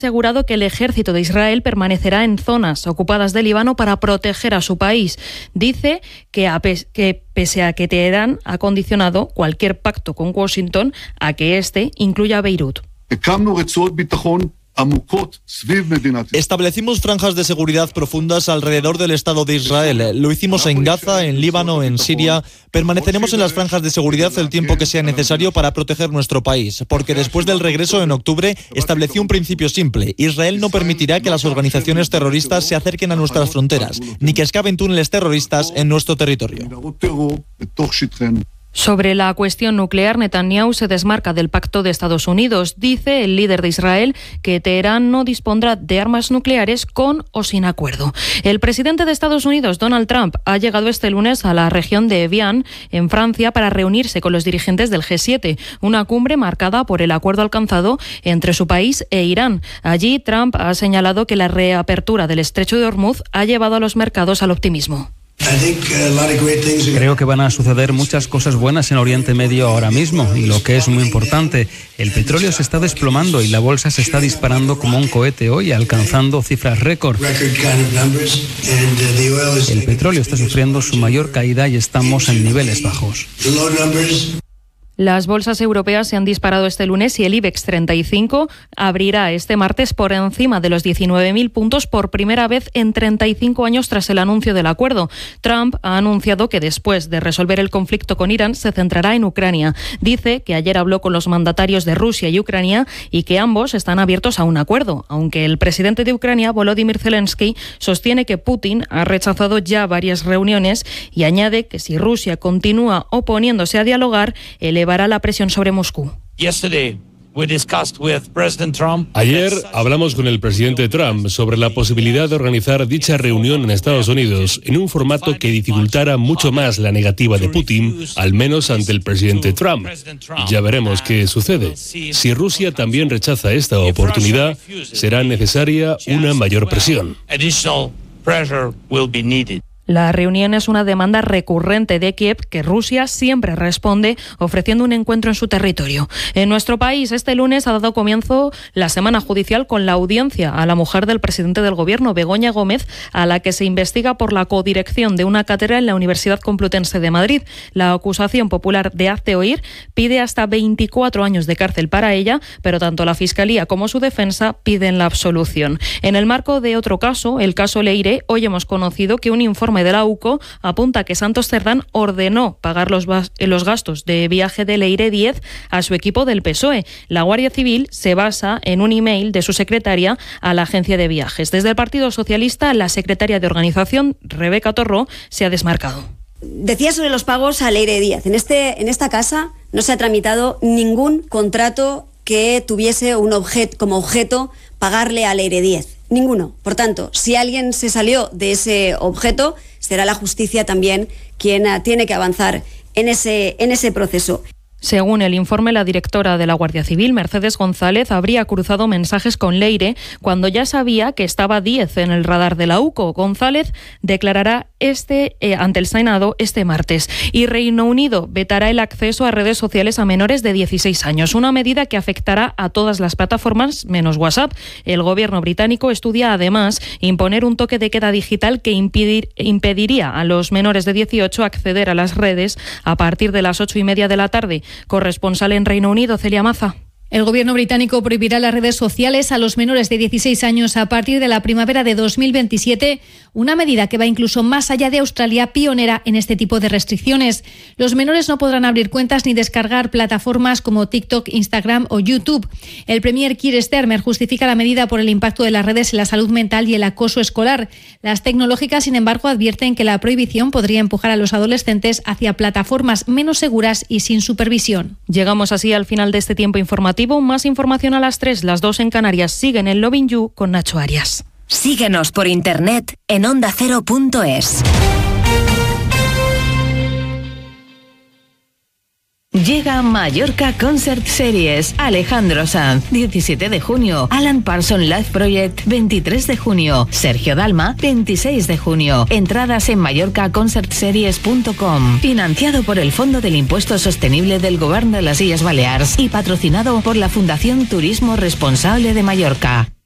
asegurado que el ejército de Israel permanecerá en zonas ocupadas de Líbano para proteger a su país. Dice que pese a que Teherán ha condicionado cualquier pacto con Washington a que éste incluya Beirut. Establecimos franjas de seguridad profundas alrededor del Estado de Israel. Lo hicimos en Gaza, en Líbano, en Siria. Permaneceremos en las franjas de seguridad el tiempo que sea necesario para proteger nuestro país, porque después del regreso en octubre estableció un principio simple. Israel no permitirá que las organizaciones terroristas se acerquen a nuestras fronteras, ni que excaven túneles terroristas en nuestro territorio. Sobre la cuestión nuclear, Netanyahu se desmarca del pacto de Estados Unidos. Dice el líder de Israel que Teherán no dispondrá de armas nucleares con o sin acuerdo. El presidente de Estados Unidos, Donald Trump, ha llegado este lunes a la región de Evian, en Francia, para reunirse con los dirigentes del G7, una cumbre marcada por el acuerdo alcanzado entre su país e Irán. Allí, Trump ha señalado que la reapertura del estrecho de Hormuz ha llevado a los mercados al optimismo. Creo que van a suceder muchas cosas buenas en Oriente Medio ahora mismo, y lo que es muy importante, el petróleo se está desplomando y la bolsa se está disparando como un cohete hoy, alcanzando cifras récord. El petróleo está sufriendo su mayor caída y estamos en niveles bajos. Las bolsas europeas se han disparado este lunes y el IBEX 35 abrirá este martes por encima de los 19.000 puntos por primera vez en 35 años tras el anuncio del acuerdo. Trump ha anunciado que después de resolver el conflicto con Irán se centrará en Ucrania. Dice que ayer habló con los mandatarios de Rusia y Ucrania y que ambos están abiertos a un acuerdo, aunque el presidente de Ucrania, Volodymyr Zelensky, sostiene que Putin ha rechazado ya varias reuniones y añade que si Rusia continúa oponiéndose a dialogar, elevará la presión sobre Moscú. Ayer hablamos con el presidente Trump sobre la posibilidad de organizar dicha reunión en Estados Unidos en un formato que dificultara mucho más la negativa de Putin, al menos ante el presidente Trump. Ya veremos qué sucede. Si Rusia también rechaza esta oportunidad, será necesaria una mayor presión. La reunión es una demanda recurrente de Kiev que Rusia siempre responde ofreciendo un encuentro en su territorio. En nuestro país, este lunes ha dado comienzo la semana judicial con la audiencia a la mujer del presidente del Gobierno, Begoña Gómez, a la que se investiga por la codirección de una cátedra en la Universidad Complutense de Madrid. La acusación popular de Hazte Oír pide hasta 24 años de cárcel para ella, pero tanto la Fiscalía como su defensa piden la absolución. En el marco de otro caso, el caso Leire, hoy hemos conocido que un informe de la UCO apunta que Santos Cerdán ordenó pagar los gastos de viaje de Leire 10 a su equipo del PSOE. La Guardia Civil se basa en un email de su secretaria a la agencia de viajes. Desde el Partido Socialista, la secretaria de organización, Rebeca Torró, se ha desmarcado. Decía sobre los pagos a Leire 10. En esta casa no se ha tramitado ningún contrato que tuviese como objeto pagarle a Leire 10. Ninguno. Por tanto, si alguien se salió de ese objeto, será la justicia también quien tiene que avanzar en ese proceso. Según el informe, la directora de la Guardia Civil, Mercedes González, habría cruzado mensajes con Leire cuando ya sabía que estaba 10 en el radar de la UCO. González declarará ante el Senado este martes. Y Reino Unido vetará el acceso a redes sociales a menores de 16 años, una medida que afectará a todas las plataformas menos WhatsApp. El gobierno británico estudia además imponer un toque de queda digital que impediría a los menores de 18 acceder a las redes a partir de las 8:30 de la tarde. Corresponsal en Reino Unido, Celia Maza. El gobierno británico prohibirá las redes sociales a los menores de 16 años a partir de la primavera de 2027, una medida que va incluso más allá de Australia, pionera en este tipo de restricciones. Los menores no podrán abrir cuentas ni descargar plataformas como TikTok, Instagram o YouTube. El premier Keir Starmer justifica la medida por el impacto de las redes en la salud mental y el acoso escolar. Las tecnológicas, sin embargo, advierten que la prohibición podría empujar a los adolescentes hacia plataformas menos seguras y sin supervisión. Llegamos así al final de este tiempo informativo. Más información a las 3, las 2 en Canarias. Siguen en Lovin You con Nacho Arias. Síguenos por internet en ondacero.es. Llega Mallorca Concert Series. Alejandro Sanz, 17 de junio. Alan Parsons Live Project, 23 de junio. Sergio Dalma, 26 de junio. Entradas en mallorcaconcertseries.com. Financiado por el Fondo del Impuesto Sostenible del Govern de las Illes Balears y patrocinado por la Fundación Turismo Responsable de Mallorca.